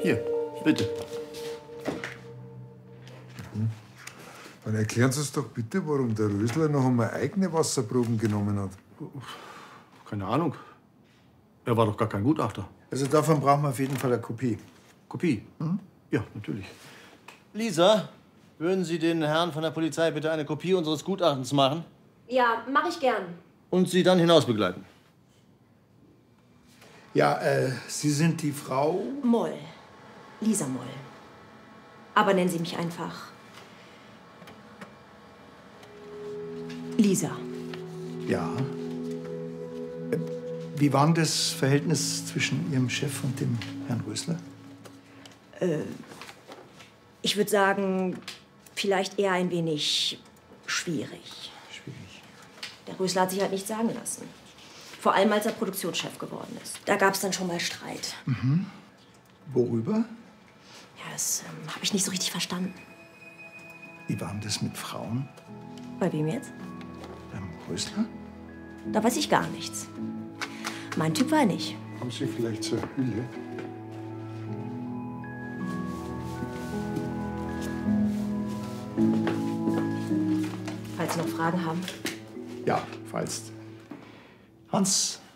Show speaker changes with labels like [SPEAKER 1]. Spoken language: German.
[SPEAKER 1] Hier, bitte.
[SPEAKER 2] Dann erklären Sie uns doch bitte, warum der Rösler noch einmal eigene Wasserproben genommen hat.
[SPEAKER 1] Keine Ahnung. Er war doch gar kein Gutachter.
[SPEAKER 3] Also davon brauchen wir auf jeden Fall eine Kopie.
[SPEAKER 1] Kopie? Ja, natürlich.
[SPEAKER 4] Lisa, würden Sie den Herrn von der Polizei bitte eine Kopie unseres Gutachtens machen
[SPEAKER 5] Ja, mache ich gern.
[SPEAKER 4] und Sie dann hinaus begleiten?
[SPEAKER 3] Ja, Sie sind die Frau?
[SPEAKER 5] Moll. Lisa Moll. Aber nennen Sie mich einfach Lisa.
[SPEAKER 3] Ja. Wie war denn das Verhältnis zwischen Ihrem Chef und dem Herrn Rösler?
[SPEAKER 5] Ich würde sagen, vielleicht eher ein wenig schwierig.
[SPEAKER 3] Schwierig.
[SPEAKER 5] Der Rösler hat sich halt nichts sagen lassen. Vor allem, als er Produktionschef geworden ist. Da gab es dann schon mal Streit.
[SPEAKER 3] Worüber?
[SPEAKER 5] Ja, das habe ich nicht so richtig verstanden.
[SPEAKER 3] Wie war denn das mit Frauen
[SPEAKER 5] Bei wem jetzt?
[SPEAKER 3] beim Rösler?
[SPEAKER 5] Da weiß ich gar nichts. Mein Typ war er nicht.
[SPEAKER 2] Haben Sie vielleicht zur Hülle?
[SPEAKER 5] Falls Sie noch Fragen haben.
[SPEAKER 3] Ja, falls. Hans,